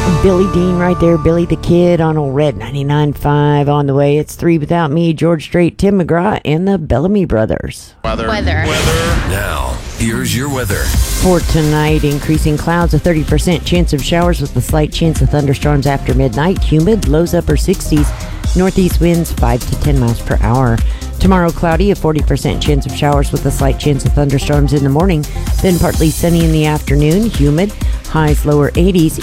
Billy Dean right there, Billy the Kid on old Red 99.5 on the way. It's 3 Without Me, George Strait, Tim McGraw, and the Bellamy Brothers. Weather. Now, here's your weather. For tonight, increasing clouds, a 30% chance of showers with a slight chance of thunderstorms after midnight. Humid, lows upper 60s. Northeast winds 5 to 10 miles per hour. Tomorrow, cloudy, a 40% chance of showers with a slight chance of thunderstorms in the morning. Then partly sunny in the afternoon. Humid, highs lower 80s.